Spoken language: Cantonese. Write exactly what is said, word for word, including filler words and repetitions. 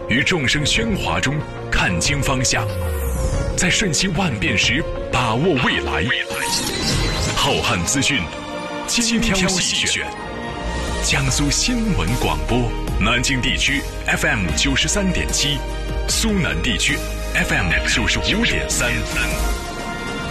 于众生喧哗中看清方向，在瞬息万变时把握未来。浩瀚资讯，精挑细选。江苏新闻广播，南京地区 F M 九十三点七，苏南地区 F M 九十五点三。